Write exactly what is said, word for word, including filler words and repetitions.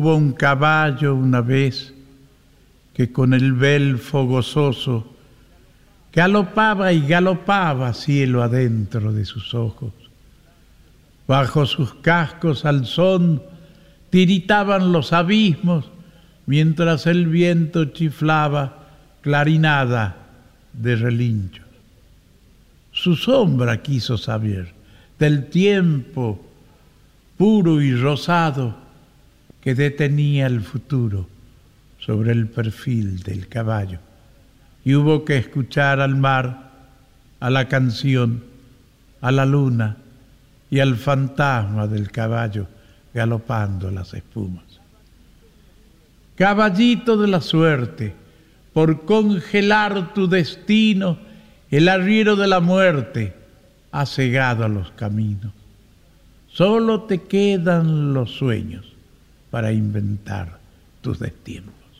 Hubo un caballo una vez que con el belfo gozoso galopaba y galopaba cielo adentro de sus ojos. Bajo sus cascos al son tiritaban los abismos, mientras el viento chiflaba clarinada de relinchos. Su sombra quiso saber del tiempo puro y rosado que detenía el futuro sobre el perfil del caballo. Y hubo que escuchar al mar, a la canción, a la luna y al fantasma del caballo galopando las espumas. Caballito de la suerte, por congelar tu destino, el arriero de la muerte ha cegado a los caminos. Solo te quedan los sueños para inventar tus destinos.